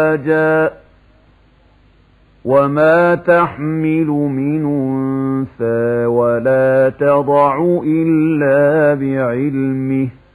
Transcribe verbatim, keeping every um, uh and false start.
أزواجا وما تحمل من أنثى ولا تضع إلا بعلمه